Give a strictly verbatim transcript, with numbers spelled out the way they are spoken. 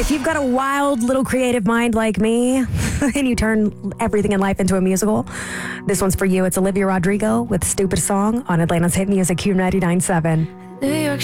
If you've got a wild little creative mind like me and you turn everything in life into a musical, this one's for you. It's Olivia Rodrigo with Stupid Song on Atlanta's hit music Q ninety-nine point seven. New York